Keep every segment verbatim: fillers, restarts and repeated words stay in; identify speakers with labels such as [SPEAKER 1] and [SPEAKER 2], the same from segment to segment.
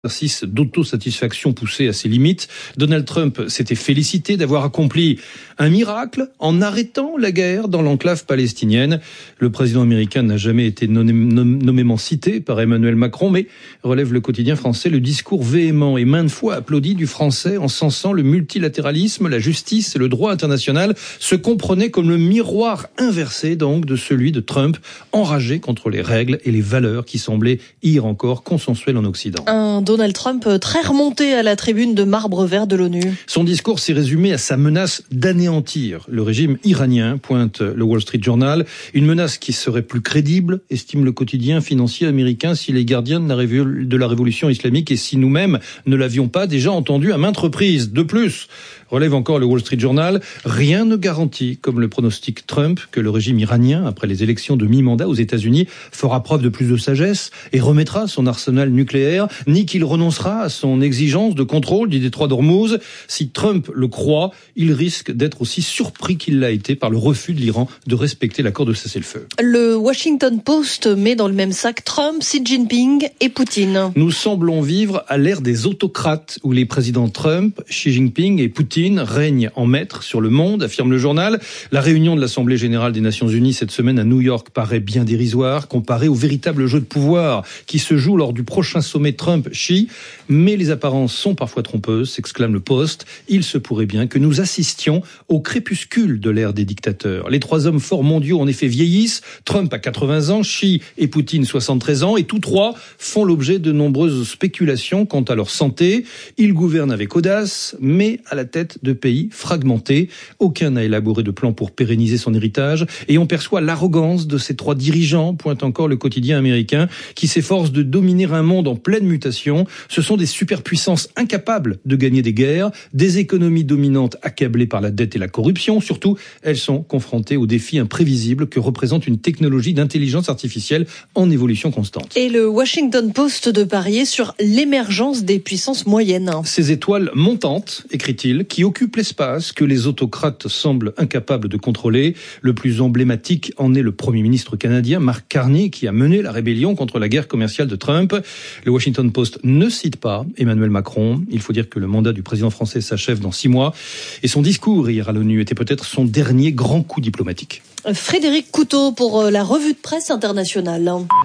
[SPEAKER 1] exercice d'autosatisfaction poussé à ses limites. Donald Trump s'était félicité d'avoir accompli un miracle en arrêtant la guerre dans l'enclave palestinienne. Le président américain n'a jamais été nommément cité par Emmanuel Macron, mais relève le quotidien français, le discours véhément et maintes fois applaudi du français encensant le multilatéralisme, la justice et le droit international se comprenaient comme le miroir inversé donc de celui de Trump, enragé contre les règles et les valeurs qui semblaient hier encore consensuelles en Occident.
[SPEAKER 2] Un Donald Trump très remonté à la tribune de marbre vert de l'ONU.
[SPEAKER 1] Son discours s'est résumé à sa menace d'anéantir le régime iranien, pointe le Wall Street Journal. Une menace qui serait plus crédible, estime le quotidien financier américain, si les gardiens de la, révol- de la révolution islamique et si nous-mêmes ne l'avions pas déjà entendu à maintes reprises. De plus, relève encore le Wall Street Journal, rien ne garantit, comme le pronostique Trump, que le régime iranien, après les élections de mi-mandat aux États-Unis, fera preuve de plus de sagesse et remettra son arsenal nucléaire, ni qu'il renoncera à son exigence de contrôle du détroit d'Ormuz. Si Trump le croit, il risque d'être aussi surpris qu'il l'a été par le refus de l'Iran de respecter l'accord de cessez-le-feu.
[SPEAKER 2] Le Washington Post met dans le même sac Trump, Xi Jinping et Poutine.
[SPEAKER 1] Nous semblons vivre à l'ère des autocrates, où les présidents Trump, Xi Jinping et Poutine règnent en maître sur le monde, affirme le journal. La réunion de l'Assemblée générale des Nations unies cette semaine à New York paraît bien dérisoire, comparée au véritable jeu de pouvoir qui se joue lors du prochain sommet Trump-Xi. Mais les apparences sont parfois trompeuses, s'exclame le Post. Il se pourrait bien que nous assistions au crépuscule de l'ère des dictateurs. Les trois hommes forts mondiaux en effet vieillissent. Trump a quatre-vingts ans, Xi et Poutine soixante-treize ans, et tous trois font l'objet de nombreuses spéculations quant à leur santé. Ils gouvernent avec audace, mais à la tête de pays fragmentés. Aucun n'a élaboré de plan pour pérenniser son héritage, et on perçoit l'arrogance de ces trois dirigeants, pointe encore le quotidien américain, qui s'efforce de dominer un monde en pleine mutation. Ce sont des superpuissances incapables de gagner des guerres, des économies dominantes accablées par la dette et la corruption. Surtout, elles sont confrontées aux défis imprévisibles que représente une technologie d'intelligence artificielle en évolution constante.
[SPEAKER 2] Et le Washington Post de parier sur l'émergence des puissances moyennes.
[SPEAKER 1] Ces étoiles montantes, écrit-il, qui occupent l'espace que les autocrates semblent incapables de contrôler. Le plus emblématique en est le Premier ministre canadien, Mark Carney, qui a mené la rébellion contre la guerre commerciale de Trump. Le Washington Post ne cite pas Emmanuel Macron. Il faut dire que le mandat du président français s'achève dans six mois. Et son discours hier à l'ONU était peut-être son dernier grand coup diplomatique.
[SPEAKER 2] Frédéric Couteau pour la revue de presse internationale.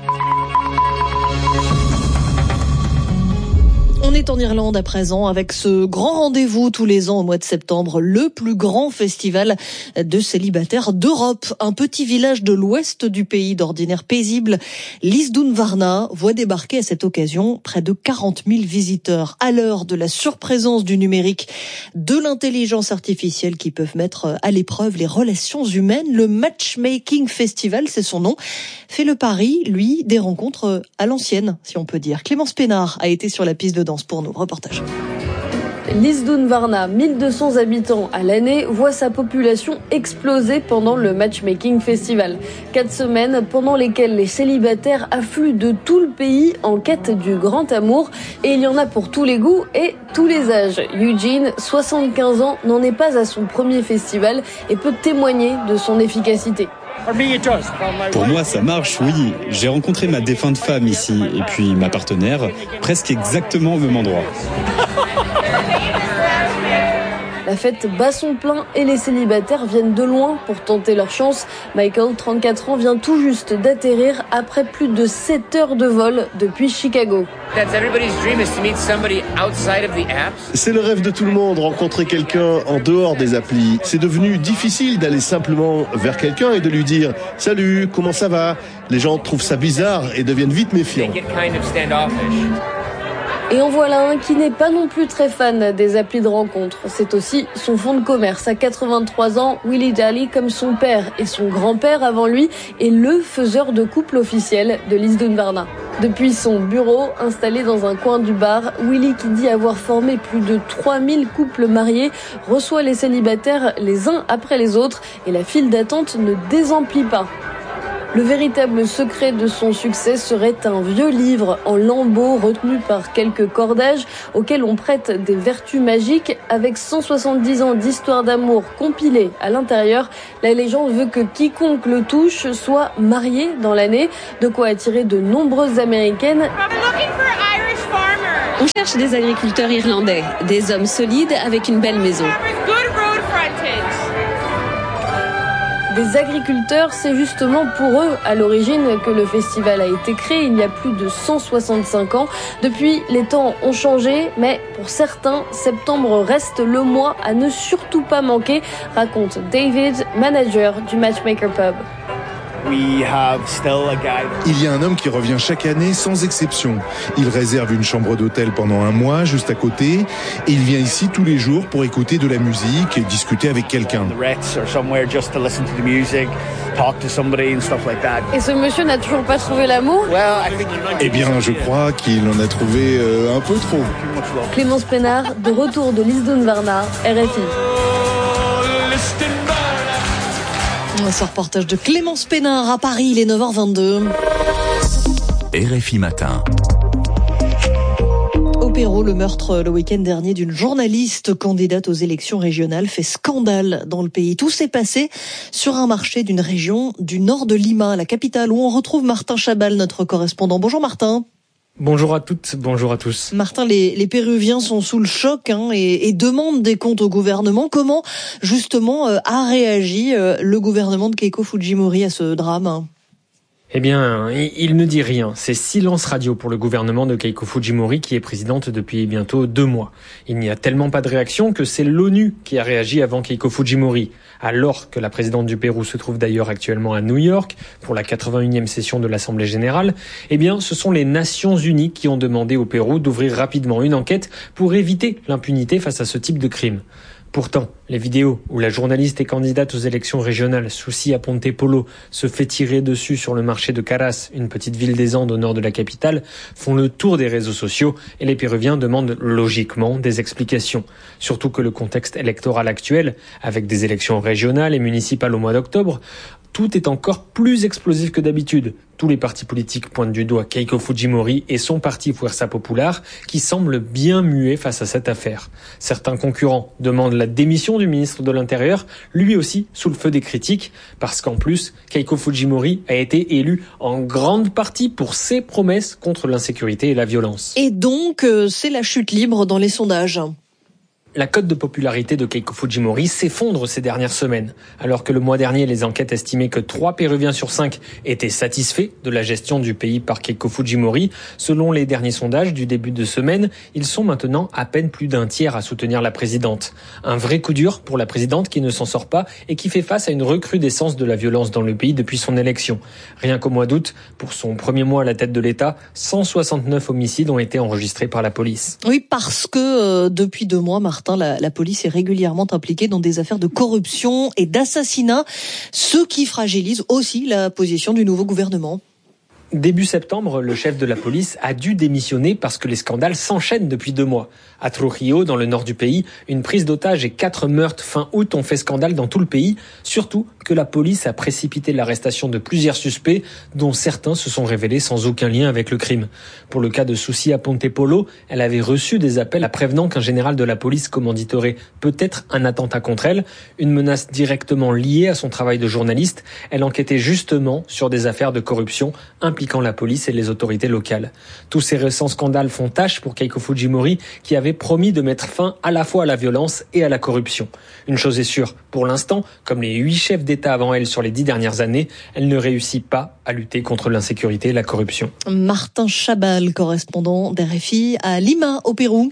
[SPEAKER 2] On est en Irlande à présent avec ce grand rendez-vous tous les ans au mois de septembre, le plus grand festival de célibataires d'Europe. Un petit village de l'ouest du pays d'ordinaire paisible, Lisdoonvarna, voit débarquer à cette occasion près de quarante mille visiteurs. À l'heure de la surprésence du numérique, de l'intelligence artificielle qui peuvent mettre à l'épreuve les relations humaines, le Matchmaking Festival, c'est son nom, fait le pari, lui, des rencontres à l'ancienne, si on peut dire. Clémence Pénard a été sur la piste de danse pour nous. Reportage.
[SPEAKER 3] Lisdoonvarna, mille deux cents habitants à l'année, voit sa population exploser pendant le Matchmaking Festival. Quatre semaines pendant lesquelles les célibataires affluent de tout le pays en quête du grand amour. Et il y en a pour tous les goûts et tous les âges. Eugene, soixante-quinze ans, n'en est pas à son premier festival et peut témoigner de son efficacité.
[SPEAKER 4] Pour moi, ça marche, oui. J'ai rencontré ma défunte femme ici, et puis ma partenaire, presque exactement au même endroit.
[SPEAKER 3] La fête bat son plein et les célibataires viennent de loin pour tenter leur chance. Michael, trente-quatre ans, vient tout juste d'atterrir après plus de sept heures de vol depuis Chicago.
[SPEAKER 5] C'est le rêve de tout le monde, rencontrer quelqu'un en dehors des applis. C'est devenu difficile d'aller simplement vers quelqu'un et de lui dire « Salut, comment ça va ?» Les gens trouvent ça bizarre et deviennent vite méfiants.
[SPEAKER 3] Et en voilà un qui n'est pas non plus très fan des applis de rencontre. C'est aussi son fonds de commerce. À quatre-vingt-trois ans, Willie Daly, comme son père et son grand-père avant lui, est le faiseur de couple officiel de Lisdoonvarna. Depuis son bureau, installé dans un coin du bar, Willie, qui dit avoir formé plus de trois mille couples mariés, reçoit les célibataires les uns après les autres et la file d'attente ne désemplit pas. Le véritable secret de son succès serait un vieux livre en lambeaux retenu par quelques cordages auquel on prête des vertus magiques. Avec cent soixante-dix ans d'histoire d'amour compilée à l'intérieur, la légende veut que quiconque le touche soit marié dans l'année, de quoi attirer de nombreuses Américaines
[SPEAKER 6] On cherche des agriculteurs irlandais, des hommes solides avec une belle maison.
[SPEAKER 3] Des agriculteurs, c'est justement pour eux à l'origine que le festival a été créé il y a plus de cent soixante-cinq ans. Depuis, les temps ont changé, mais pour certains, septembre reste le mois à ne surtout pas manquer, raconte David, manager du Matchmaker Pub.
[SPEAKER 7] Il y a un homme qui revient chaque année sans exception. Il réserve une chambre d'hôtel pendant un mois juste à côté et il vient ici tous les jours pour écouter de la musique et discuter avec quelqu'un.
[SPEAKER 3] Et ce monsieur n'a toujours pas trouvé l'amour ?
[SPEAKER 7] Eh bien, je crois qu'il en a trouvé euh, un peu trop.
[SPEAKER 3] Clémence Pénard, de retour de Lisdoonvarna, R F I.
[SPEAKER 2] Ce reportage de Clémence Pénard à Paris, il est neuf heures vingt-deux.
[SPEAKER 8] R F I Matin.
[SPEAKER 2] Au Pérou, le meurtre le week-end dernier d'une journaliste candidate aux élections régionales fait scandale dans le pays. Tout s'est passé sur un marché d'une région du nord de Lima, la capitale, où on retrouve Martin Chabal, notre correspondant. Bonjour Martin.
[SPEAKER 9] Bonjour à toutes, bonjour à tous.
[SPEAKER 2] Martin, les, les Péruviens sont sous le choc hein, et, et demandent des comptes au gouvernement. Comment, justement, euh, a réagi euh, le gouvernement de Keiko Fujimori à ce drame ?
[SPEAKER 9] Eh bien, il ne dit rien. C'est silence radio pour le gouvernement de Keiko Fujimori qui est présidente depuis bientôt deux mois. Il n'y a tellement pas de réaction que c'est l'ONU qui a réagi avant Keiko Fujimori. Alors que la présidente du Pérou se trouve d'ailleurs actuellement à New York pour la quatre-vingt-unième session de l'Assemblée générale, eh bien, ce sont les Nations unies qui ont demandé au Pérou d'ouvrir rapidement une enquête pour éviter l'impunité face à ce type de crime. Pourtant, les vidéos où la journaliste et candidate aux élections régionales Susi Aponte Polo se fait tirer dessus sur le marché de Caras, une petite ville des Andes au nord de la capitale, font le tour des réseaux sociaux et les Péruviens demandent logiquement des explications. Surtout que le contexte électoral actuel, avec des élections régionales et municipales au mois d'octobre, tout est encore plus explosif que d'habitude. Tous les partis politiques pointent du doigt Keiko Fujimori et son parti Fuerza Popular qui semble bien muet face à cette affaire. Certains concurrents demandent la démission du ministre de l'Intérieur, lui aussi sous le feu des critiques, parce qu'en plus, Keiko Fujimori a été élu en grande partie pour ses promesses contre l'insécurité et la violence.
[SPEAKER 2] Et donc, euh, c'est la chute libre dans les sondages.
[SPEAKER 9] La cote de popularité de Keiko Fujimori s'effondre ces dernières semaines. Alors que le mois dernier, les enquêtes estimaient que trois Péruviens sur cinq étaient satisfaits de la gestion du pays par Keiko Fujimori, selon les derniers sondages du début de semaine, ils sont maintenant à peine plus d'un tiers à soutenir la présidente. Un vrai coup dur pour la présidente qui ne s'en sort pas et qui fait face à une recrudescence de la violence dans le pays depuis son élection. Rien qu'au mois d'août, pour son premier mois à la tête de l'État, cent soixante-neuf homicides ont été enregistrés par la police.
[SPEAKER 2] Oui, parce que euh, depuis deux mois, Martin, La, la police est régulièrement impliquée dans des affaires de corruption et d'assassinat, ce qui fragilise aussi la position du nouveau gouvernement.
[SPEAKER 9] Début septembre, le chef de la police a dû démissionner parce que les scandales s'enchaînent depuis deux mois. À Trujillo, dans le nord du pays, une prise d'otage et quatre meurtres fin août ont fait scandale dans tout le pays, surtout que la police a précipité l'arrestation de plusieurs suspects, dont certains se sont révélés sans aucun lien avec le crime. Pour le cas de Susi Aponte Polo, elle avait reçu des appels à prévenant qu'un général de la police commanditerait peut-être un attentat contre elle, une menace directement liée à son travail de journaliste. Elle enquêtait justement sur des affaires de corruption impliquant la police et les autorités locales. Tous ces récents scandales font tâche pour Keiko Fujimori, qui avait promis de mettre fin à la fois à la violence et à la corruption. Une chose est sûre, pour l'instant, comme les huit chefs d'État avant elle sur les dix dernières années, elle ne réussit pas à lutter contre l'insécurité et la corruption.
[SPEAKER 2] Martin Chabal, correspondant d'R F I à Lima, au Pérou.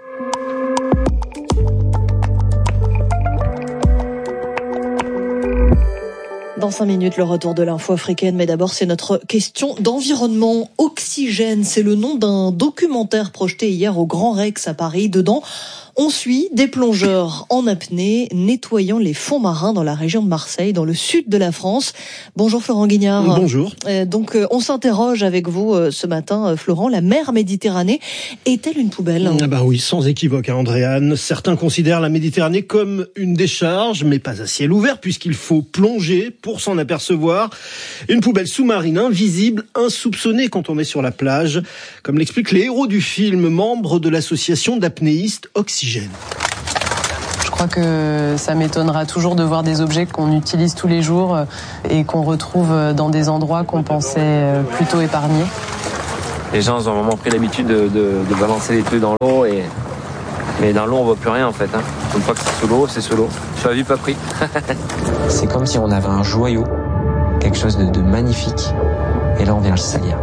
[SPEAKER 2] Dans cinq minutes, le retour de l'info africaine. Mais d'abord, c'est notre question d'environnement. Oxygène, c'est le nom d'un documentaire projeté hier au Grand Rex à Paris. Dedans, on suit des plongeurs en apnée nettoyant les fonds marins dans la région de Marseille, dans le sud de la France. Bonjour Florent Guignard.
[SPEAKER 10] Bonjour.
[SPEAKER 2] Euh, donc, euh, on s'interroge avec vous euh, ce matin, euh, Florent. La mer Méditerranée est-elle une poubelle ?
[SPEAKER 10] Ah bah oui, sans équivoque, hein, Andréane. Certains considèrent la Méditerranée comme une décharge, mais pas à ciel ouvert, puisqu'il faut plonger pour s'en apercevoir. Une poubelle sous-marine invisible, insoupçonnée quand on est sur la plage, comme l'expliquent les héros du film, membres de l'association d'apnéistes Oxygène.
[SPEAKER 11] Je crois que ça m'étonnera toujours de voir des objets qu'on utilise tous les jours et qu'on retrouve dans des endroits qu'on pensait plutôt épargnés.
[SPEAKER 12] Les gens ils ont vraiment pris l'habitude de, de, de balancer les trucs dans l'eau et mais dans l'eau on voit plus rien en fait. Hein. Une fois que c'est sous l'eau, c'est sous l'eau. Je l'ai vu pas pris.
[SPEAKER 13] C'est comme si on avait un joyau, quelque chose de, de magnifique, et là on vient le salir.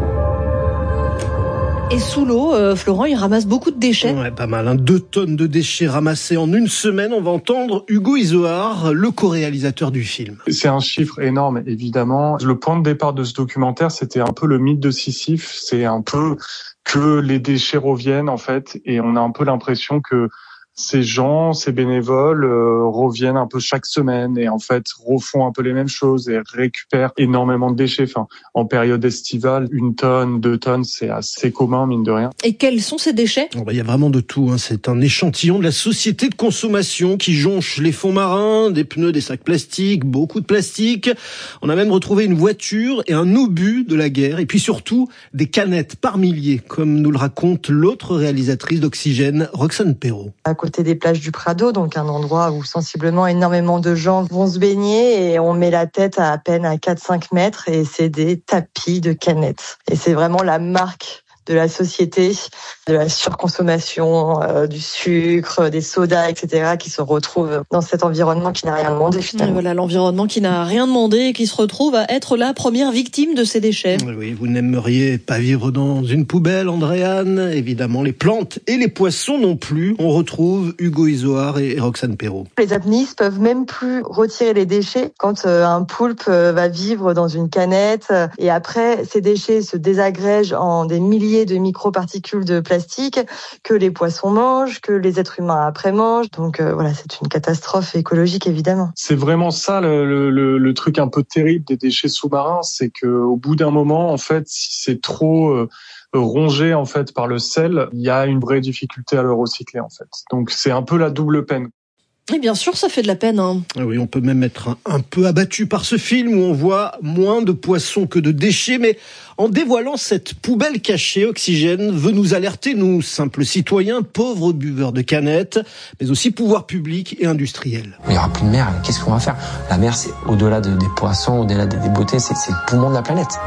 [SPEAKER 2] Et sous l'eau, euh, Florent, il ramasse beaucoup de déchets.
[SPEAKER 10] Ouais, pas mal. Hein. Deux tonnes de déchets ramassés en une semaine. On va entendre Hugo Izoard, le co-réalisateur du film.
[SPEAKER 14] C'est un chiffre énorme, évidemment. Le point de départ de ce documentaire, c'était un peu le mythe de Sisyphe. C'est un peu que les déchets reviennent, en fait, et on a un peu l'impression que ces gens, ces bénévoles euh, reviennent un peu chaque semaine et en fait refont un peu les mêmes choses et récupèrent énormément de déchets. Enfin, en période estivale, une tonne, deux tonnes, c'est assez commun, mine de rien.
[SPEAKER 2] Et quels sont ces déchets ?
[SPEAKER 10] Oh bah, y a vraiment de tout. Hein. C'est un échantillon de la société de consommation qui jonche les fonds marins, des pneus, des sacs plastiques, beaucoup de plastique. On a même retrouvé une voiture et un obus de la guerre. Et puis surtout, des canettes par milliers, comme nous le raconte l'autre réalisatrice d'Oxygène, Roxane Perrault.
[SPEAKER 15] À côté des plages du Prado, donc un endroit où sensiblement énormément de gens vont se baigner et on met la tête à à peine à quatre à cinq mètres et c'est des tapis de canettes. Et c'est vraiment la marque de la société, de la surconsommation, euh, du sucre, des sodas, et cetera, qui se retrouvent dans cet environnement qui n'a rien demandé finalement.
[SPEAKER 2] Et voilà, l'environnement qui n'a rien demandé et qui se retrouve à être la première victime de ces déchets.
[SPEAKER 10] Oui, vous n'aimeriez pas vivre dans une poubelle, Andréane. Évidemment, les plantes et les poissons non plus. On retrouve Hugo Izoard et Roxane Perrault.
[SPEAKER 15] Les apnéistes peuvent même plus retirer les déchets quand euh, un poulpe euh, va vivre dans une canette euh, et après ces déchets se désagrègent en des milliers de microparticules de plastique que les poissons mangent, que les êtres humains après mangent. Donc euh, voilà, c'est une catastrophe écologique évidemment.
[SPEAKER 14] C'est vraiment ça le, le, le truc un peu terrible des déchets sous-marins, c'est que au bout d'un moment, en fait, si c'est trop euh, rongé en fait par le sel, il y a une vraie difficulté à le recycler en fait. Donc c'est un peu la double peine.
[SPEAKER 2] Et bien sûr, ça fait de la peine. Hein.
[SPEAKER 10] Oui, on peut même être un, un peu abattu par ce film où on voit moins de poissons que de déchets, mais en dévoilant cette poubelle cachée, Oxygène veut nous alerter, nous, simples citoyens, pauvres buveurs de canettes, mais aussi pouvoirs publics et industriels.
[SPEAKER 13] Il n'y aura plus de mer, qu'est-ce qu'on va faire ? La mer, c'est au-delà de, des poissons, au-delà des, des beautés, c'est, c'est le poumon de la planète.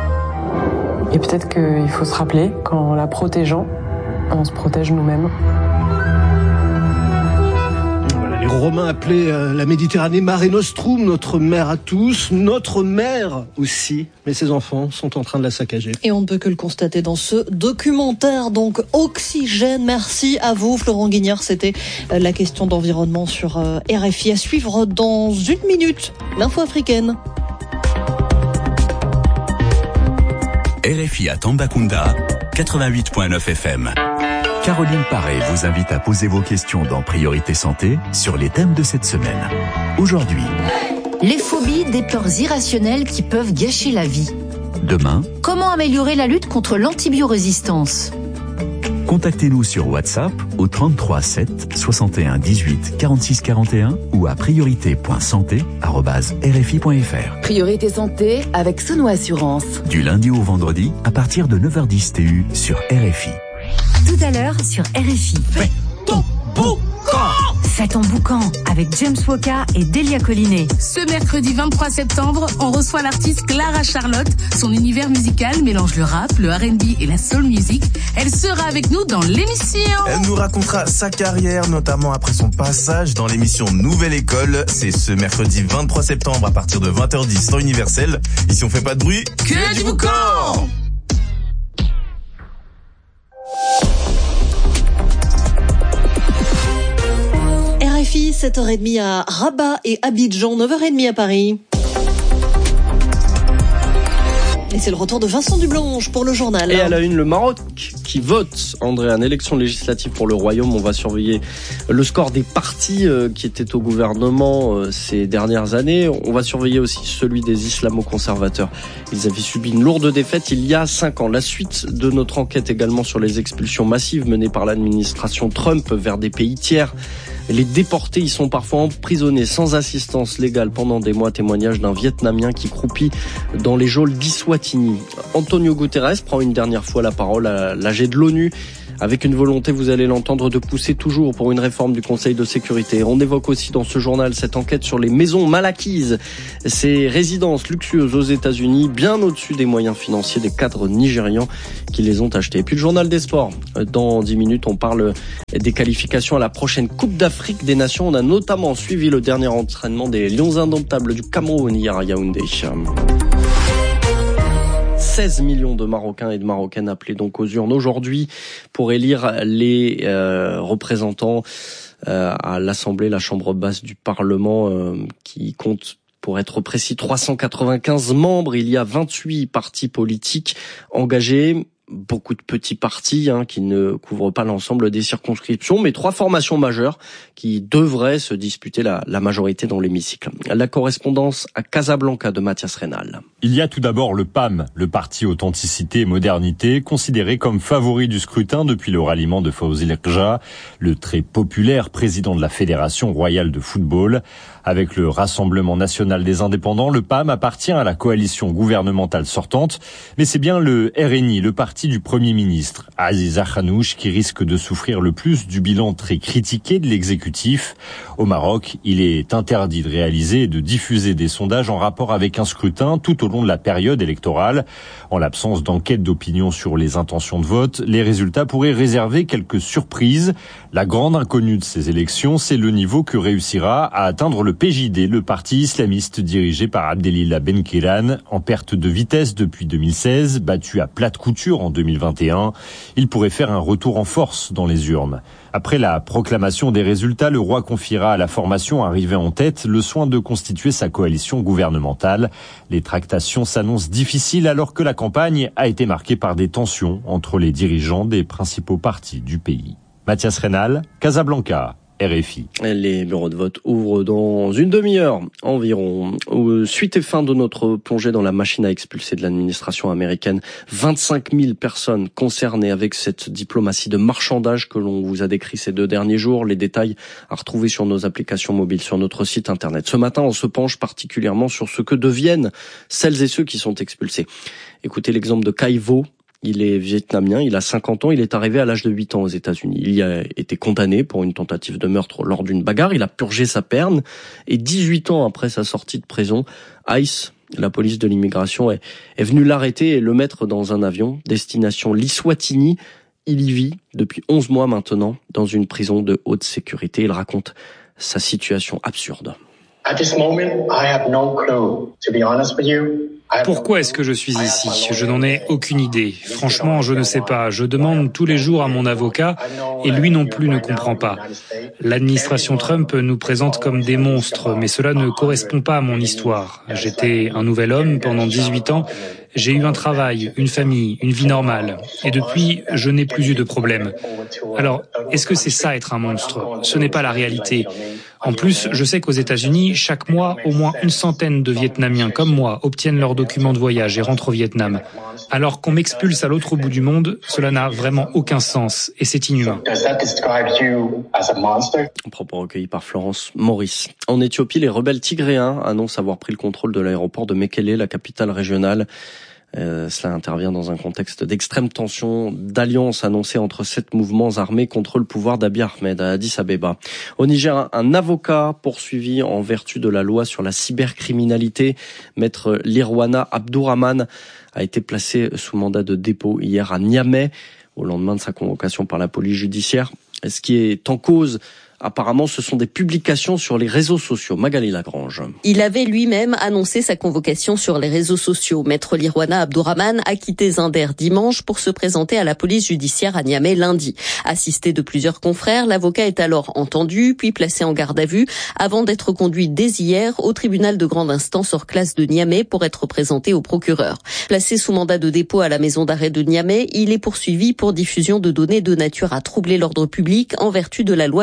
[SPEAKER 11] Et peut-être qu'il faut se rappeler qu'en la protégeant, on se protège nous-mêmes.
[SPEAKER 10] Les Romains appelaient la Méditerranée Mare Nostrum, notre mère à tous, notre mère aussi. Mais ses enfants sont en train de la saccager.
[SPEAKER 2] Et on ne peut que le constater dans ce documentaire. Donc, Oxygène, merci à vous, Florent Guignard. C'était la question d'environnement sur R F I. À suivre dans une minute, l'info africaine.
[SPEAKER 8] R F I à Tambacounda, quatre-vingt-huit virgule neuf F M. Caroline Paré vous invite à poser vos questions dans Priorité Santé sur les thèmes de cette semaine. Aujourd'hui,
[SPEAKER 16] les phobies, des peurs irrationnelles qui peuvent gâcher la vie.
[SPEAKER 8] Demain,
[SPEAKER 16] comment améliorer la lutte contre l'antibiorésistance?
[SPEAKER 8] Contactez-nous sur WhatsApp au trente-trois sept soixante et un dix-huit quarante-six quarante et un ou à priorité point santé arobase r f i point f r.
[SPEAKER 17] Priorité Santé avec Sono Assurance.
[SPEAKER 8] Du lundi au vendredi à partir de neuf heures dix T U sur R F I.
[SPEAKER 16] Tout à l'heure sur R F I.
[SPEAKER 18] Fais ton boucan.
[SPEAKER 16] Fais ton boucan avec James Woka et Delia Collinet.
[SPEAKER 19] Ce mercredi vingt-trois septembre, on reçoit l'artiste Clara Charlotte. Son univers musical mélange le rap, le R and B et la soul music. Elle sera avec nous dans l'émission.
[SPEAKER 18] Elle nous racontera sa carrière, notamment après son passage dans l'émission Nouvelle École. C'est ce mercredi vingt-trois septembre à partir de vingt heures dix dans Universel. Ici on fait pas de bruit,
[SPEAKER 19] que, que du boucan.
[SPEAKER 2] R F I, sept heures trente à Rabat et Abidjan, neuf heures trente à Paris. Et c'est le retour de Vincent Dublanche pour le journal.
[SPEAKER 20] Et à la une, le Maroc qui vote, André, une élection législative pour le Royaume. On va surveiller le score des partis qui étaient au gouvernement ces dernières années. On va surveiller aussi celui des islamo-conservateurs. Ils avaient subi une lourde défaite il y a cinq ans. La suite de notre enquête également sur les expulsions massives menées par l'administration Trump vers des pays tiers. Les déportés y sont parfois emprisonnés sans assistance légale pendant des mois. Témoignage d'un Vietnamien qui croupit dans les geôles d'Iswatini. Antonio Guterres prend une dernière fois la parole à l'A G de l'ONU avec une volonté, vous allez l'entendre, de pousser toujours pour une réforme du Conseil de sécurité. On évoque aussi dans ce journal cette enquête sur les maisons mal acquises, ces résidences luxueuses aux États-Unis, bien au-dessus des moyens financiers des cadres nigérians qui les ont achetées. Et puis le journal des sports. Dans dix minutes, on parle des qualifications à la prochaine Coupe d'Afrique des Nations. On a notamment suivi le dernier entraînement des Lions indomptables du Cameroun hier à Yaoundé. seize millions de Marocains et de Marocaines appelés donc aux urnes aujourd'hui pour élire les euh, représentants euh, à l'Assemblée, la chambre basse du Parlement, euh, qui compte, pour être précis, trois cent quatre-vingt-quinze membres. Il y a vingt-huit partis politiques engagés. Beaucoup de petits partis hein, qui ne couvrent pas l'ensemble des circonscriptions, mais trois formations majeures qui devraient se disputer la, la majorité dans l'hémicycle. La correspondance à Casablanca de Mathias Reynal.
[SPEAKER 21] Il y a tout d'abord le P A M, le parti Authenticité et Modernité, considéré comme favori du scrutin depuis le ralliement de Fawzi Lekja, le très populaire président de la Fédération royale de football. Avec le Rassemblement national des indépendants, le P A M appartient à la coalition gouvernementale sortante, mais c'est bien le R N I, le parti du Premier ministre, Aziza Khanouch, qui risque de souffrir le plus du bilan très critiqué de l'exécutif. Au Maroc, il est interdit de réaliser et de diffuser des sondages en rapport avec un scrutin tout au long de la période électorale. En l'absence d'enquête d'opinion sur les intentions de vote, les résultats pourraient réserver quelques surprises. La grande inconnue de ces élections, c'est le niveau que réussira à atteindre le P J D, le parti islamiste dirigé par Abdelillah Benkiran, en perte de vitesse depuis deux mille seize, battu à plate couture en deux mille vingt et un. Il pourrait faire un retour en force dans les urnes. Après la proclamation des résultats, le roi confiera à la formation arrivée en tête le soin de constituer sa coalition gouvernementale. Les tractations s'annoncent difficiles alors que la campagne a été marquée par des tensions entre les dirigeants des principaux partis du pays. Mathias Reynal, Casablanca. R F I.
[SPEAKER 20] Les bureaux de vote ouvrent dans une demi-heure environ. Suite et fin de notre plongée dans la machine à expulser de l'administration américaine. vingt-cinq mille personnes concernées avec cette diplomatie de marchandage que l'on vous a décrit ces deux derniers jours. Les détails à retrouver sur nos applications mobiles, sur notre site internet. Ce matin, on se penche particulièrement sur ce que deviennent celles et ceux qui sont expulsés. Écoutez l'exemple de Kai Vo. Il est vietnamien, il a cinquante ans, il est arrivé à l'âge de huit ans aux États-Unis. Il y a été condamné pour une tentative de meurtre lors d'une bagarre, il a purgé sa peine et dix-huit ans après sa sortie de prison, ICE, la police de l'immigration, est, est venue l'arrêter et le mettre dans un avion, destination l'Eswatini. Il y vit depuis onze mois maintenant dans une prison de haute sécurité. Il raconte sa situation absurde.
[SPEAKER 22] At this moment, I have no clue, to be honest with you.
[SPEAKER 23] Pourquoi est-ce que je suis ici ? Je n'en ai aucune idée. Franchement, je ne sais pas. Je demande tous les jours à mon avocat et lui non plus ne comprend pas. L'administration Trump nous présente comme des monstres, mais cela ne correspond pas à mon histoire. J'étais un nouvel homme pendant dix-huit ans. J'ai eu un travail, une famille, une vie normale. Et depuis, je n'ai plus eu de problème. Alors, est-ce que c'est ça être un monstre ? Ce n'est pas la réalité. En plus, je sais qu'aux États-Unis, chaque mois, au moins une centaine de Vietnamiens comme moi obtiennent leurs documents de voyage et rentrent au Vietnam. Alors qu'on m'expulse à l'autre bout du monde, cela n'a vraiment aucun sens et c'est inhumain.
[SPEAKER 20] Un propos recueilli par Florence Maurice. En Éthiopie, les rebelles tigréens annoncent avoir pris le contrôle de l'aéroport de Mekele, la capitale régionale. Euh, cela intervient dans un contexte d'extrême tension, d'alliance annoncée entre sept mouvements armés contre le pouvoir d'Abiy Ahmed à Addis Abeba. Au Niger, un avocat poursuivi en vertu de la loi sur la cybercriminalité, maître Lirwana Abdourahmane, a été placé sous mandat de dépôt hier à Niamey, au lendemain de sa convocation par la police judiciaire. Ce qui est en cause, apparemment, ce sont des publications sur les réseaux sociaux. Magali Lagrange.
[SPEAKER 6] Il avait lui-même annoncé sa convocation sur les réseaux sociaux. Maître Lirwana Abdourahmane a quitté Zinder dimanche pour se présenter à la police judiciaire à Niamey lundi. Assisté de plusieurs confrères, l'avocat est alors entendu, puis placé en garde à vue, avant d'être conduit dès hier au tribunal de grande instance hors classe de Niamey pour être présenté au procureur. Placé sous mandat de dépôt à la maison d'arrêt de Niamey, il est poursuivi pour diffusion de données de nature à troubler l'ordre public en vertu de la loi sur la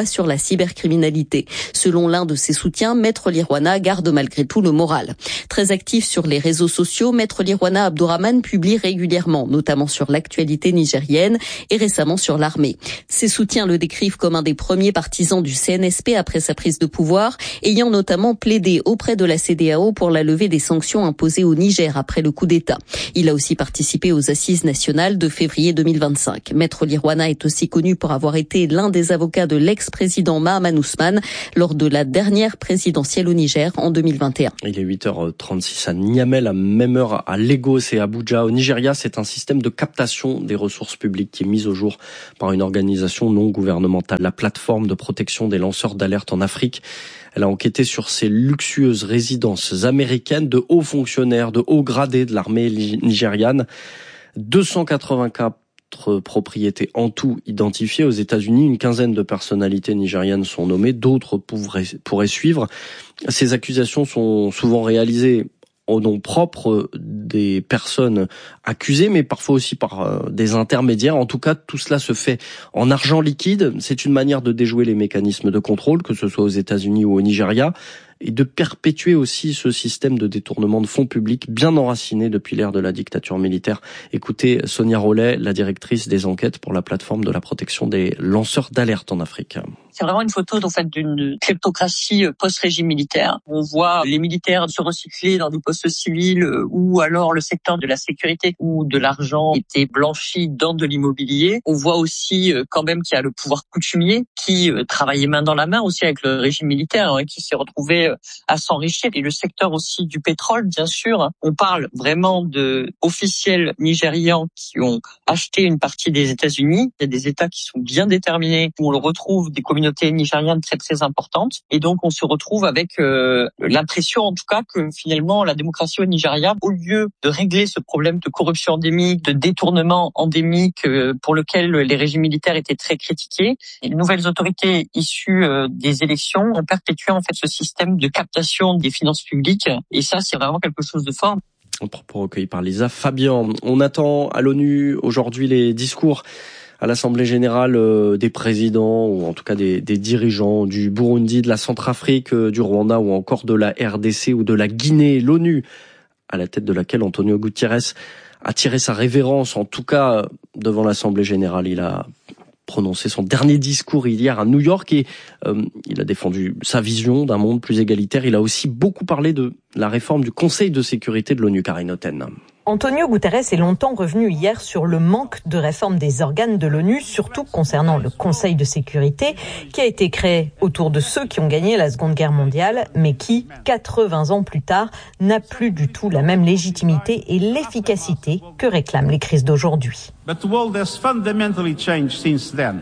[SPEAKER 6] cybercriminalité. Selon l'un de ses soutiens, Maître Lirwana garde malgré tout le moral. Très actif sur les réseaux sociaux, Maître Lirwana Abdourahmane publie régulièrement, notamment sur l'actualité nigérienne et récemment sur l'armée. Ses soutiens le décrivent comme un des premiers partisans du C N S P après sa prise de pouvoir, ayant notamment plaidé auprès de la C E D A O pour la levée des sanctions imposées au Niger après le coup d'État. Il a aussi participé aux assises nationales de février deux mille vingt-cinq. Maître Lirwana est aussi connu pour avoir été l'un des avocats de l'ex-président Mahaman Ousmane lors de la dernière présidentielle au Niger en deux mille vingt et un.
[SPEAKER 20] Il est huit heures trente-six à Niamey, la même heure à Lagos et Abuja. Au Nigeria, c'est un système de captation des ressources publiques qui est mis au jour par une organisation non gouvernementale, la plateforme de protection des lanceurs d'alerte en Afrique. Elle a enquêté sur ces luxueuses résidences américaines de hauts fonctionnaires, de hauts gradés de l'armée nigériane. deux cent quatre-vingt-quatre propriétés en tout identifiées aux États-Unis. Une quinzaine de personnalités nigérianes sont nommées, d'autres pourraient, pourraient suivre. Ces accusations sont souvent réalisées au nom propre des personnes accusées, mais parfois aussi par des intermédiaires. En tout cas, tout cela se fait en argent liquide. C'est une manière de déjouer les mécanismes de contrôle, que ce soit aux États-Unis ou au Nigeria, et de perpétuer aussi ce système de détournement de fonds publics bien enraciné depuis l'ère de la dictature militaire. Écoutez Sonia Rollet, la directrice des enquêtes pour la plateforme de la protection des lanceurs d'alerte en Afrique.
[SPEAKER 1] C'est vraiment une photo en fait d'une kleptocratie post-régime militaire. On voit les militaires se recycler dans des postes civils ou alors le secteur de la sécurité où de l'argent était blanchi dans de l'immobilier. On voit aussi quand même qu'il y a le pouvoir coutumier qui travaillait main dans la main aussi avec le régime militaire hein, qui s'est retrouvé à s'enrichir. Et le secteur aussi du pétrole, bien sûr. On parle vraiment de officiels nigérians qui ont acheté une partie des États-Unis. Il y a des États qui sont bien déterminés où on le retrouve des communautés nigérianes très très importantes. Et donc on se retrouve avec euh, l'impression en tout cas que finalement la démocratie au Nigeria, au lieu de régler ce problème de corruption endémique, de détournement endémique euh, pour lequel les régimes militaires étaient très critiqués, les nouvelles autorités issues euh, des élections ont perpétué en fait ce système de captation des finances publiques. Et ça, c'est vraiment quelque chose de fort.
[SPEAKER 20] Un propos recueilli par Lisa Fabian. On attend à l'ONU aujourd'hui les discours à l'Assemblée générale euh, des présidents ou en tout cas des, des dirigeants du Burundi, de la Centrafrique, euh, du Rwanda ou encore de la R D C ou de la Guinée. L'ONU, à la tête de laquelle Antonio Guterres a tiré sa révérence, en tout cas devant l'Assemblée générale. Il a prononcé son dernier discours hier à New York et euh, il a défendu sa vision d'un monde plus égalitaire. Il a aussi beaucoup parlé de la réforme du Conseil de sécurité de l'ONU, Karine Oten.
[SPEAKER 4] Antonio Guterres est longtemps revenu hier sur le manque de réforme des organes de l'ONU, surtout concernant le Conseil de sécurité, qui a été créé autour de ceux qui ont gagné la Seconde Guerre mondiale, mais qui, quatre-vingts ans plus tard, n'a plus du tout la même légitimité et l'efficacité que réclament les crises d'aujourd'hui.
[SPEAKER 5] But the world has fundamentally changed since then.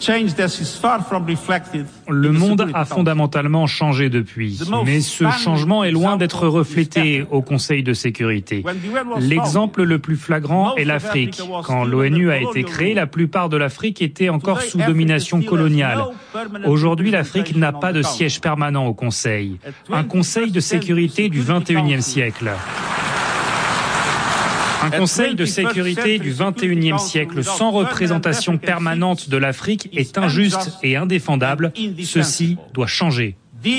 [SPEAKER 23] Le monde a fondamentalement changé depuis, mais ce changement est loin d'être reflété au Conseil de sécurité. L'exemple le plus flagrant est l'Afrique. Quand l'ONU a été créée, la plupart de l'Afrique était encore sous domination coloniale. Aujourd'hui, l'Afrique n'a pas de siège permanent au Conseil. Un Conseil de sécurité du vingt et unième siècle. Un Conseil de sécurité du vingt et unième siècle sans représentation permanente de l'Afrique est injuste et indéfendable. Ceci doit changer.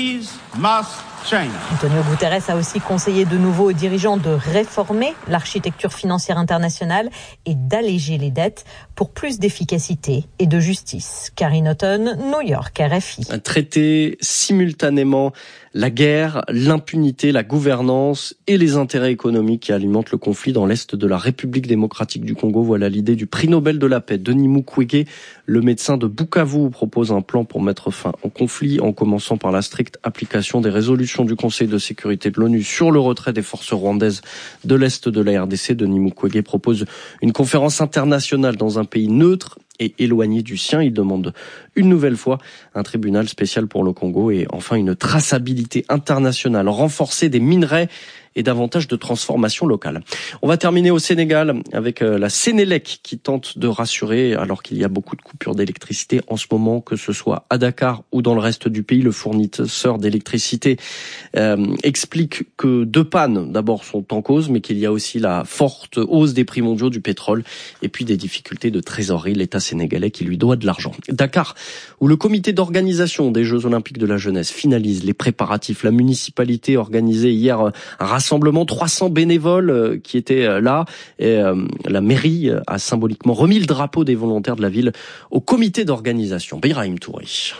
[SPEAKER 4] Antonio Guterres a aussi conseillé de nouveau aux dirigeants de réformer l'architecture financière internationale et d'alléger les dettes pour plus d'efficacité et de justice. Karine Oten, New York, R F I.
[SPEAKER 20] Traiter simultanément la guerre, l'impunité, la gouvernance et les intérêts économiques qui alimentent le conflit dans l'est de la République démocratique du Congo. Voilà l'idée du prix Nobel de la paix. Denis Mukwege, le médecin de Bukavu, propose un plan pour mettre fin au conflit en commençant par la stricte application des résolutions du Conseil de sécurité de l'ONU sur le retrait des forces rwandaises de l'est de la R D C. Denis Mukwege propose une conférence internationale dans un pays neutre et éloigné du sien. Il demande une nouvelle fois un tribunal spécial pour le Congo et enfin une traçabilité internationale renforcée des minerais et davantage de transformation locale. On va terminer au Sénégal avec la Sénélec qui tente de rassurer alors qu'il y a beaucoup de coupures d'électricité en ce moment, que ce soit à Dakar ou dans le reste du pays. Le fournisseur d'électricité euh, explique que deux pannes d'abord sont en cause, mais qu'il y a aussi la forte hausse des prix mondiaux du pétrole et puis des difficultés de trésorerie. L'État sénégalais qui lui doit de l'argent. Dakar où le comité d'organisation des Jeux Olympiques de la jeunesse finalise les préparatifs. La municipalité organisait hier un rassemblement, trois cents bénévoles qui étaient là, et la mairie a symboliquement remis le drapeau des volontaires de la ville au comité d'organisation. Birahim Touri.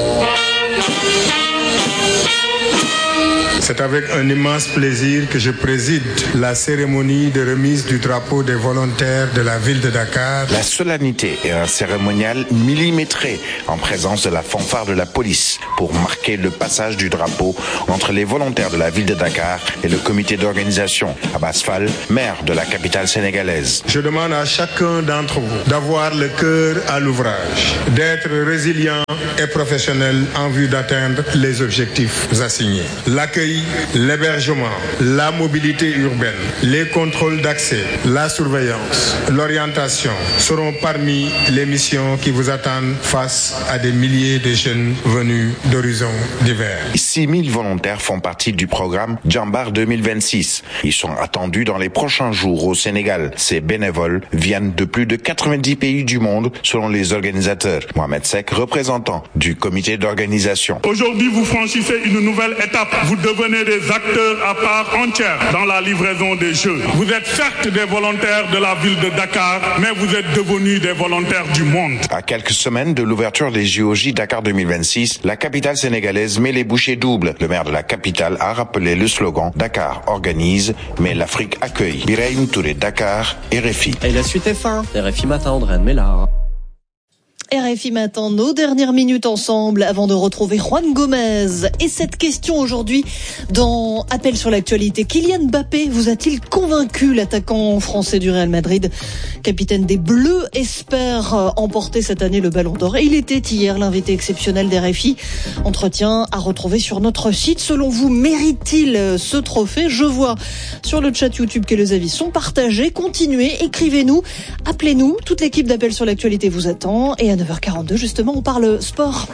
[SPEAKER 3] C'est avec un immense plaisir que je préside la cérémonie de remise du drapeau des volontaires de la ville de Dakar.
[SPEAKER 7] La solennité est un cérémonial millimétré en présence de la fanfare de la police pour marquer le passage du drapeau entre les volontaires de la ville de Dakar et le comité d'organisation. Abbas Fall, maire de la capitale sénégalaise.
[SPEAKER 3] Je demande à chacun d'entre vous d'avoir le cœur à l'ouvrage, d'être résilient et professionnel en vue d'atteindre les objectifs assignés. L'accueil, l'hébergement, la mobilité urbaine, les contrôles d'accès, la surveillance, l'orientation seront parmi les missions qui vous attendent face à des milliers de jeunes venus d'horizons divers.
[SPEAKER 7] six mille volontaires font partie du programme Djambar deux mille vingt-six. Ils sont attendus dans les prochains jours au Sénégal. Ces bénévoles viennent de plus de quatre-vingt-dix pays du monde selon les organisateurs. Mohamed Sek, représentant du comité d'organisation.
[SPEAKER 9] Aujourd'hui, vous franchissez une nouvelle étape. Vous devenez des acteurs à part entière dans la livraison des Jeux. Vous êtes certes des volontaires de la ville de Dakar, mais vous êtes devenus des volontaires du monde.
[SPEAKER 7] À quelques semaines de l'ouverture des J O J Dakar deux mille vingt-six, la capitale sénégalaise met les bouchées doubles. Le maire de la capitale a rappelé le slogan « Dakar organise, mais l'Afrique accueille ». Birahim Touré, Dakar, R F I.
[SPEAKER 20] Et la suite est fin. R F I Matin, André Mella.
[SPEAKER 2] R F I Matin, nos dernières minutes ensemble avant de retrouver Juan Gomez. Et cette question aujourd'hui dans Appel sur l'actualité. Kylian Mbappé vous a-t-il convaincu? L'attaquant français du Real Madrid, capitaine des Bleus, espère emporter cette année le Ballon d'Or. Et il était hier l'invité exceptionnel d'R F I. Entretien à retrouver sur notre site. Selon vous, mérite-t-il ce trophée? Je vois sur le chat YouTube que les avis sont partagés. Continuez, écrivez-nous, appelez-nous. Toute l'équipe d'Appel sur l'actualité vous attend. Et à neuf heures quarante-deux, justement, on parle sport.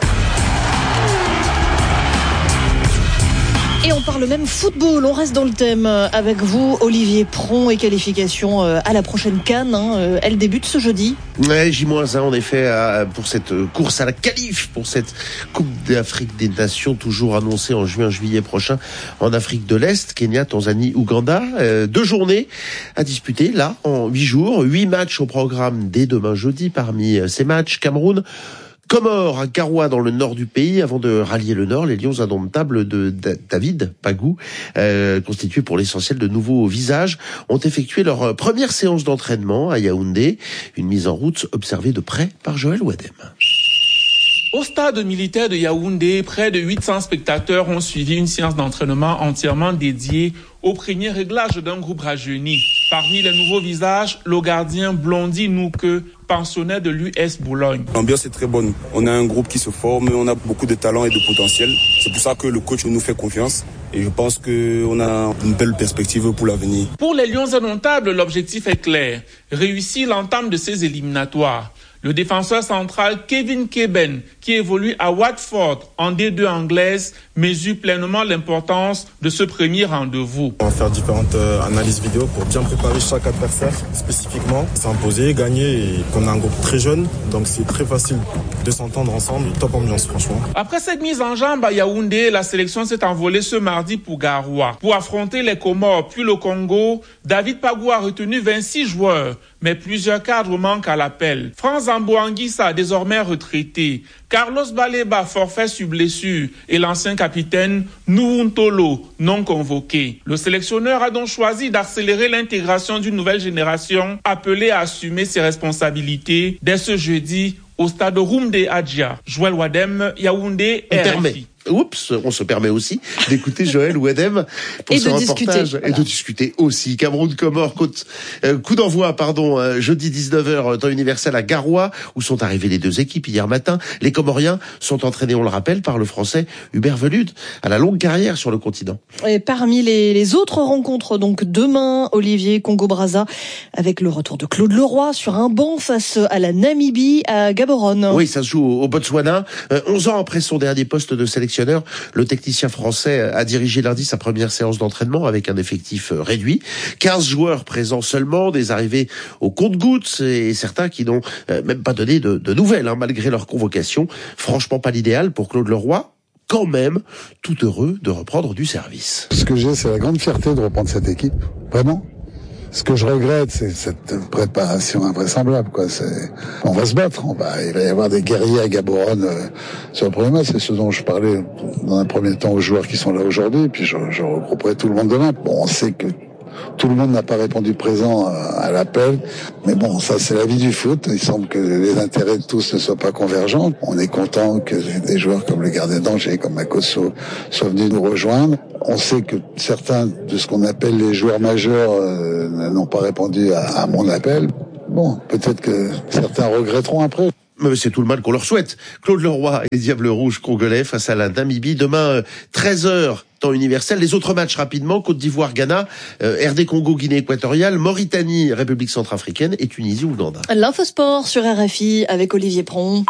[SPEAKER 2] Et on parle même football, on reste dans le thème avec vous, Olivier Pron, et qualification à la prochaine CAN. Hein. Elle débute ce jeudi.
[SPEAKER 24] Ouais, J un en effet pour cette course à la qualif, pour cette Coupe d'Afrique des Nations, toujours annoncée en juin-juillet prochain en Afrique de l'Est, Kenya, Tanzanie, Ouganda. Euh, deux journées à disputer, là, en huit jours. Huit matchs au programme dès demain jeudi. Parmi ces matchs, Cameroun, Comores à Garoua dans le nord du pays. Avant de rallier le nord, les Lions indomptables de David Pagou, euh, constitués pour l'essentiel de nouveaux visages, ont effectué leur première séance d'entraînement à Yaoundé. Une mise en route observée de près par Joël Wadem.
[SPEAKER 25] Au stade militaire de Yaoundé, près de huit cents spectateurs ont suivi une séance d'entraînement entièrement dédiée au premier réglage d'un groupe rajeuni. Parmi les nouveaux visages, le gardien Blondi Nouke, pensionnaire de l'U S Boulogne.
[SPEAKER 26] L'ambiance est très bonne. On a un groupe qui se forme, on a beaucoup de talent et de potentiel. C'est pour ça que le coach nous fait confiance et je pense qu'on a une belle perspective pour l'avenir.
[SPEAKER 25] Pour les Lions indomptables, l'objectif est clair. Réussir l'entame de ces éliminatoires. Le défenseur central Kevin Keben, qui évolue à Watford en D deux anglaise, mesure pleinement l'importance de ce premier rendez-vous.
[SPEAKER 26] On va faire différentes euh, analyses vidéo pour bien préparer chaque adversaire spécifiquement, s'imposer, gagner, et qu'on a un groupe très jeune, donc c'est très facile de s'entendre ensemble. Top ambiance, franchement.
[SPEAKER 25] Après cette mise en jambe à Yaoundé, la sélection s'est envolée ce mardi pour Garoua. Pour affronter les Comores puis le Congo, David Pagou a retenu vingt-six joueurs, mais plusieurs cadres manquent à l'appel. France Ambouanguissa, désormais retraité, Carlos Baleba, forfait sur blessure, et l'ancien capitaine Nountolo, non convoqué. Le sélectionneur a donc choisi d'accélérer l'intégration d'une nouvelle génération appelée à assumer ses responsabilités dès ce jeudi au stade Rumde Adjia. Joël Wadem, Yaoundé, R F I.
[SPEAKER 24] Oups, on se permet aussi d'écouter Joël Wadem pour
[SPEAKER 2] et
[SPEAKER 24] ce
[SPEAKER 2] de
[SPEAKER 24] reportage
[SPEAKER 2] discuter,
[SPEAKER 24] et voilà. de discuter aussi. Cameroun Comores, côte, euh, coup d'envoi, pardon, euh, jeudi dix-neuf heures, temps universel à Garoua, où sont arrivées les deux équipes hier matin. Les Comoriens sont entraînés, on le rappelle, par le Français Hubert Velud, à la longue carrière sur le continent.
[SPEAKER 2] Et parmi les, les autres rencontres, donc demain, Olivier, Congo-Brazza, avec le retour de Claude Leroy sur un banc face à la Namibie, à Gaborone.
[SPEAKER 24] Oui, ça se joue au, au Botswana, euh, onze ans après son dernier poste de sélection sélectionneur. Le technicien français a dirigé lundi sa première séance d'entraînement avec un effectif réduit. quinze joueurs présents seulement, des arrivées au compte-gouttes et certains qui n'ont même pas donné de, de nouvelles, hein, malgré leur convocation. Franchement pas l'idéal pour Claude Leroy, quand même tout heureux de reprendre du service.
[SPEAKER 10] Ce que j'ai, c'est la grande fierté de reprendre cette équipe, vraiment. Ce que je regrette, c'est cette préparation invraisemblable, quoi. C'est, on va se battre, on va, il va y avoir des guerriers à Gaborone euh, sur le premier match. C'est ce dont je parlais dans un premier temps aux joueurs qui sont là aujourd'hui, puis je, je regrouperai tout le monde demain. Bon, on sait que tout le monde n'a pas répondu présent à l'appel, mais bon, ça c'est la vie du foot. Il semble que les intérêts de tous ne soient pas convergents. On est content que des joueurs comme le gardien d'Angers, comme Makosso, soient venus nous rejoindre. On sait que certains de ce qu'on appelle les joueurs majeurs euh, n'ont pas répondu à, à mon appel. Bon, peut-être que certains regretteront après.
[SPEAKER 24] Mais c'est tout le mal qu'on leur souhaite. Claude Leroy et les Diables Rouges congolais face à la Namibie. Demain, treize heures, temps universel. Les autres matchs rapidement, Côte d'Ivoire, Ghana, euh, R D Congo, Guinée équatoriale, Mauritanie, République centrafricaine et Tunisie, Ouganda.
[SPEAKER 2] L'infosport sur R F I avec Olivier Pron.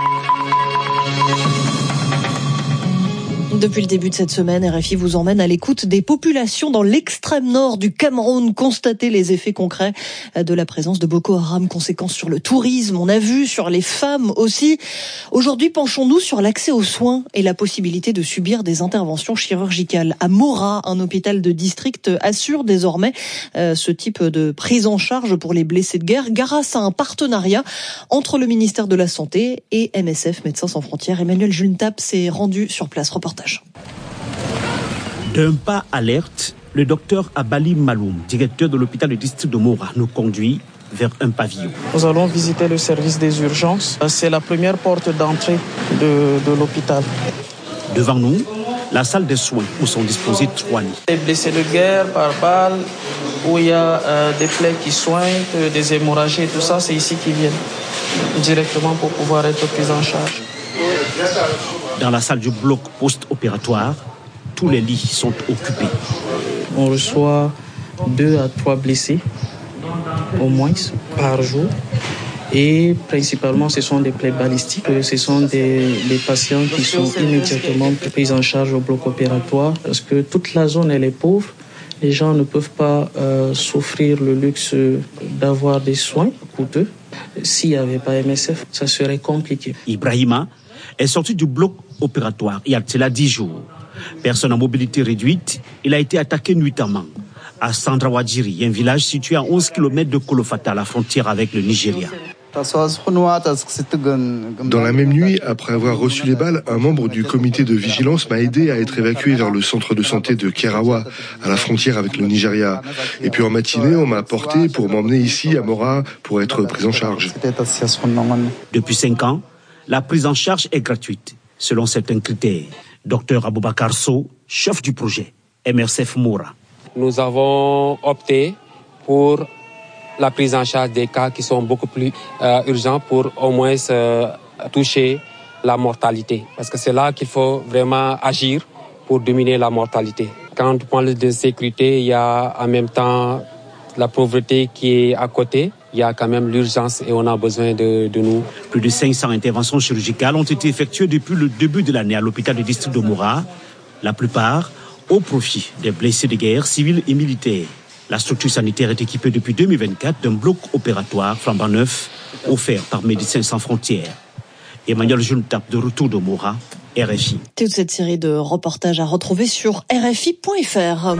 [SPEAKER 2] Depuis le début de cette semaine, R F I vous emmène à l'écoute des populations dans l'extrême nord du Cameroun, constater les effets concrets de la présence de Boko Haram, conséquences sur le tourisme, on a vu, sur les femmes aussi. Aujourd'hui, penchons-nous sur l'accès aux soins et la possibilité de subir des interventions chirurgicales. À Mora, un hôpital de district assure désormais euh, ce type de prise en charge pour les blessés de guerre grâce à un partenariat entre le ministère de la Santé et M S F, Médecins sans frontières. Emmanuel Juntap s'est rendu sur place. Reportage.
[SPEAKER 11] D'un pas alerte, le docteur Abali Maloum, directeur de l'hôpital de district de Mora, nous conduit vers un pavillon.
[SPEAKER 12] Nous allons visiter le service des urgences. C'est la première porte d'entrée de, de l'hôpital.
[SPEAKER 11] Devant nous, la salle de soins où sont disposés trois lits.
[SPEAKER 12] Les blessés de guerre par balle, où il y a euh, des plaies qui soignent, des hémorragies et tout ça, c'est ici qu'ils viennent directement pour pouvoir être pris en charge.
[SPEAKER 11] Dans la salle du bloc post-opératoire, tous les lits sont occupés.
[SPEAKER 12] On reçoit deux à trois blessés, au moins, par jour. Et principalement, ce sont des plaies balistiques. Ce sont des, des patients qui sont immédiatement pris en charge au bloc opératoire parce que toute la zone, elle est pauvre. Les gens ne peuvent pas euh, s'offrir le luxe d'avoir des soins coûteux. S'il n'y avait pas M S F, ça serait compliqué.
[SPEAKER 11] Ibrahima est sorti du bloc opératoire il y a cela dix jours. Personne à mobilité réduite, il a été attaqué nuitamment à Sandrawadjiri, un village situé à onze kilomètres de Kolofata, à la frontière avec le Nigeria.
[SPEAKER 13] Dans la même nuit, après avoir reçu les balles, un membre du comité de vigilance m'a aidé à être évacué vers le centre de santé de Kerawa, à la frontière avec le Nigeria. Et puis en matinée, on m'a porté pour m'emmener ici à Mora pour être pris en charge.
[SPEAKER 11] Depuis cinq ans, la prise en charge est gratuite, selon certains critères. Docteur Aboubakar Sow, chef du projet M S F Mora.
[SPEAKER 14] Nous avons opté pour la prise en charge des cas qui sont beaucoup plus euh, urgents pour au moins euh, toucher la mortalité. Parce que c'est là qu'il faut vraiment agir pour diminuer la mortalité. Quand on parle de sécurité, il y a en même temps la pauvreté qui est à côté. Il y a quand même l'urgence et on a besoin de, de nous.
[SPEAKER 11] Plus de cinq cents interventions chirurgicales ont été effectuées depuis le début de l'année à l'hôpital du district de Mora. La plupart au profit des blessés de guerre civils et militaires. La structure sanitaire est équipée depuis deux mille vingt-quatre d'un bloc opératoire flambant neuf offert par Médecins sans frontières. Emmanuel Juntap de retour de Mora, R F I.
[SPEAKER 2] Toute cette série de reportages à retrouver sur R F I point F R.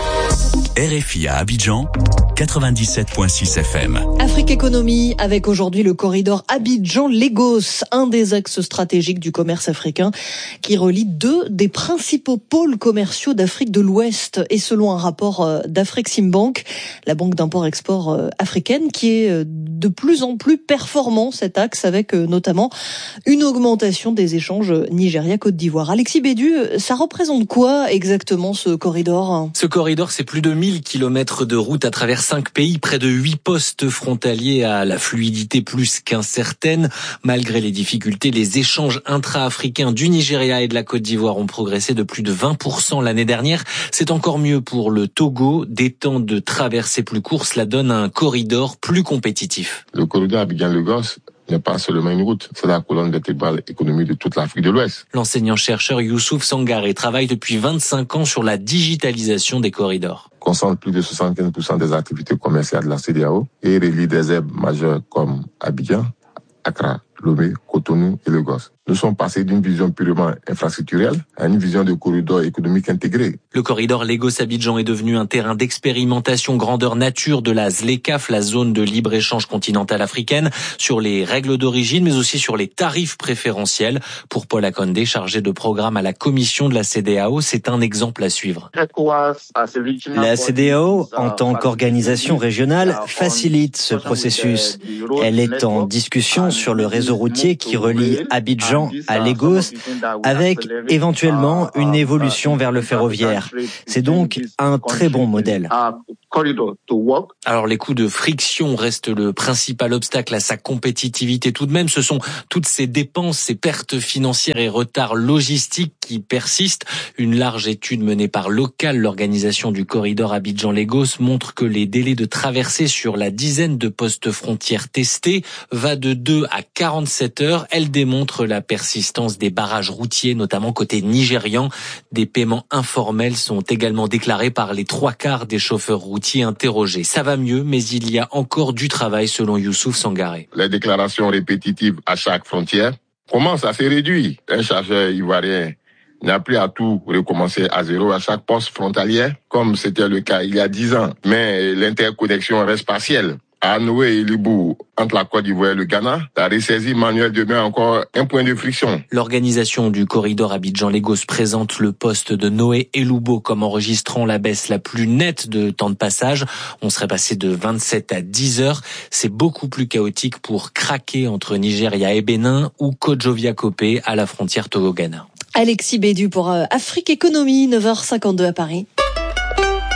[SPEAKER 8] R F I à Abidjan, quatre-vingt-dix-sept virgule six F M.
[SPEAKER 2] Afrique Économie avec aujourd'hui le corridor Abidjan-Lagos, un des axes stratégiques du commerce africain qui relie deux des principaux pôles commerciaux d'Afrique de l'Ouest. Et selon un rapport d'Afreximbank, la banque d'import-export africaine, qui est de plus en plus performant cet axe avec notamment une augmentation des échanges Nigeria-Côte d'Ivoire. Alexis Bédu, ça représente quoi exactement ce corridor ?
[SPEAKER 15] Ce corridor, c'est plus de mille kilomètres de route à travers cinq pays, près de huit postes frontaliers à la fluidité plus qu'incertaine. Malgré les difficultés, les échanges intra-africains du Nigeria et de la Côte d'Ivoire ont progressé de plus de vingt pour cent l'année dernière. C'est encore mieux pour le Togo. Des temps de traversée plus courts, cela donne un corridor plus compétitif.
[SPEAKER 27] Le corridor Abidjan-Lagos
[SPEAKER 16] n'est pas seulement une route, c'est la colonne vertébrale économique de toute l'Afrique de l'Ouest.
[SPEAKER 15] L'enseignant-chercheur Youssouf Sangaré travaille depuis vingt-cinq ans sur la digitalisation des corridors.
[SPEAKER 16] Concentre plus de soixante-quinze pour cent des activités commerciales de la C E D A O et relie des hubs majeurs comme Abidjan, Accra, Lomé, Cotonou et Lagos. Nous sommes passés d'une vision purement infrastructurelle à une vision de corridor économique intégré.
[SPEAKER 15] Le corridor Lagos-Abidjan est devenu un terrain d'expérimentation grandeur nature de la ZLECAf, la zone de libre-échange continentale africaine, sur les règles d'origine, mais aussi sur les tarifs préférentiels. Pour Paul Akondé, chargé de programme à la commission de la C E D A O, c'est un exemple à suivre.
[SPEAKER 17] La C E D A O, en tant qu'organisation régionale, facilite ce processus. Elle est en discussion sur le réseau routier qui relie Abidjan à Lagos, avec éventuellement une évolution vers le ferroviaire. C'est donc un très bon modèle.
[SPEAKER 15] Alors les coûts de friction restent le principal obstacle à sa compétitivité. Tout de même, ce sont toutes ces dépenses, ces pertes financières et retards logistiques qui persistent. Une large étude menée par Local, l'organisation du corridor Abidjan-Lagos, montre que les délais de traversée sur la dizaine de postes frontières testés va de deux à quarante-sept heures. Elle démontre la persistance des barrages routiers, notamment côté nigérian. Des paiements informels sont également déclarés par les trois quarts des chauffeurs routiers interrogés. Ça va mieux, mais il y a encore du travail selon Youssouf Sangaré.
[SPEAKER 16] Les déclarations répétitives à chaque frontière commencent à se réduire. Un chargeur ivoirien n'a plus à tout recommencer à zéro à chaque poste frontalier, comme c'était le cas il y a dix ans. Mais l'interconnexion reste partielle. À Noé et Libou, entre la Côte d'Ivoire et le Ghana, la ressaisie manuelle demeure encore un point de friction.
[SPEAKER 15] L'organisation du corridor Abidjan-Lagos présente le poste de Noé et Lubo comme enregistrant la baisse la plus nette de temps de passage. On serait passé de vingt-sept à dix heures. C'est beaucoup plus chaotique pour craquer entre Nigeria et Bénin ou Kodjovia-Kopé à la frontière Togo-Ghana.
[SPEAKER 2] Alexis Bédu pour Afrique Économie, neuf heures cinquante-deux à Paris.